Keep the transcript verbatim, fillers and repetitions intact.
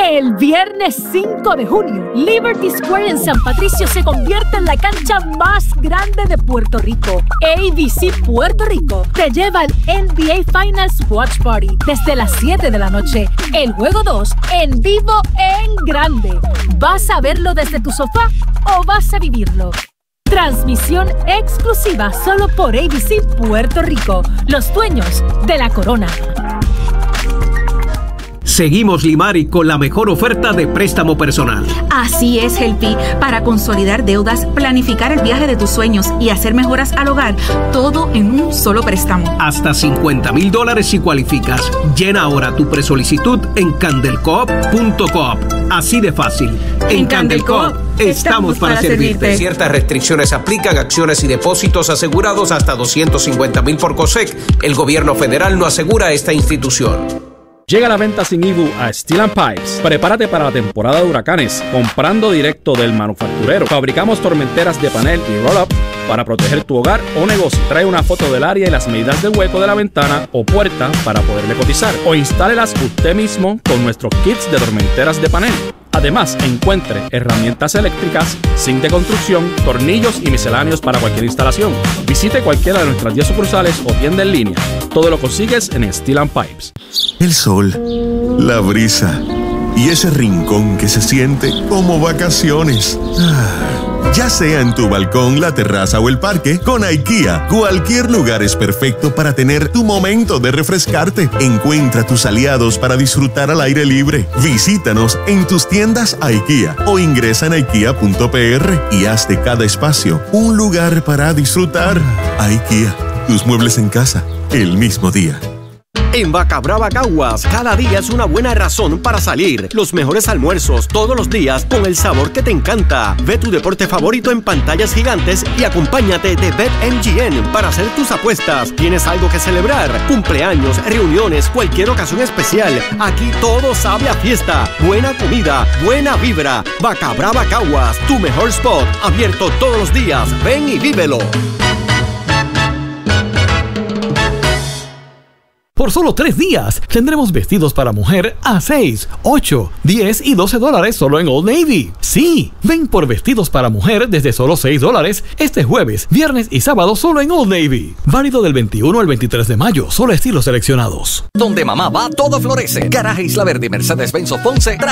El viernes cinco de junio, Liberty Square en San Patricio se convierte en la cancha más grande de Puerto Rico. A B C Puerto Rico te lleva al N B A Finals Watch Party desde las siete de la noche. El juego dos en vivo en grande. ¿Vas a verlo desde tu sofá o vas a vivirlo? Transmisión exclusiva solo por A B C Puerto Rico, los dueños de la corona. Seguimos Limari con la mejor oferta de préstamo personal. Así es, Helpi. Para consolidar deudas, planificar el viaje de tus sueños y hacer mejoras al hogar, todo en un solo préstamo. Hasta cincuenta mil dólares si cualificas. Llena ahora tu presolicitud en candelcoop punto coop. Así de fácil. En, en Candelcoop estamos, estamos para, para servirte. servirte. Ciertas restricciones aplican, acciones y depósitos asegurados hasta doscientos cincuenta mil por COSEC. El gobierno federal no asegura esta institución. Llega la venta sin I B U a Steel and Pipes. Prepárate para la temporada de huracanes, comprando directo del manufacturero. Fabricamos tormenteras de panel y roll-up para proteger tu hogar o negocio. Trae una foto del área y las medidas del hueco de la ventana o puerta para poderle cotizar. O instálelas usted mismo con nuestros kits de tormenteras de panel. Además, encuentre herramientas eléctricas, zinc de construcción, tornillos y misceláneos para cualquier instalación. Visite cualquiera de nuestras diez sucursales o tienda en línea. Todo lo consigues en Steel and Pipes. El sol, la brisa y ese rincón que se siente como vacaciones. Ah, ya sea en tu balcón, la terraza o el parque, con IKEA, cualquier lugar es perfecto para tener tu momento de refrescarte. Encuentra tus aliados para disfrutar al aire libre. Visítanos en tus tiendas IKEA o ingresa en ikea punto p r y haz de cada espacio un lugar para disfrutar. IKEA, tus muebles en casa, el mismo día. En Vaca Brava Caguas, cada día es una buena razón para salir. Los mejores almuerzos todos los días con el sabor que te encanta. Ve tu deporte favorito en pantallas gigantes y acompáñate de BetMGM para hacer tus apuestas. ¿Tienes algo que celebrar? Cumpleaños, reuniones, cualquier ocasión especial. Aquí todo sabe a fiesta. Buena comida, buena vibra. Vaca Brava Caguas, tu mejor spot. Abierto todos los días. Ven y vívelo. Por solo tres días tendremos vestidos para mujer a seis, ocho, diez y doce dólares solo en Old Navy. Sí, ven por vestidos para mujer desde solo seis dólares este jueves, viernes y sábado solo en Old Navy. Válido del veintiuno al veintitrés de mayo, solo estilos seleccionados. Donde mamá va, todo florece. Garaje Isla Verde y Mercedes-Benz Ponce